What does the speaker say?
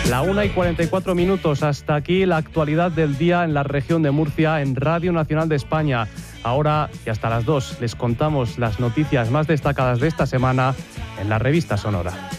La 1:44. Hasta aquí la actualidad del día en la región de Murcia en Radio Nacional de España. Ahora y hasta las 2 les contamos las noticias más destacadas de esta semana en la Revista Sonora.